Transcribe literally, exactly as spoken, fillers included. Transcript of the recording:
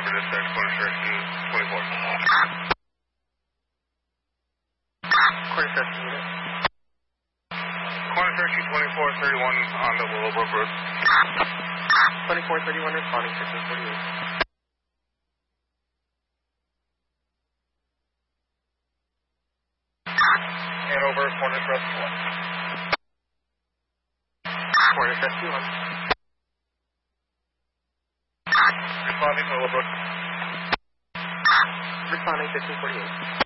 River Dispatch, Cornish Rescue twenty-four. Cornish Rescue unit. Cornish Rescue twenty-four thirty-one on the Willowbrook Road. twenty-four thirty-one responding fifteen forty-eight. Hanover, Cornish Rescue one. Cornish Rescue one. Responding Willowbrook. Responding fifteen forty-eight.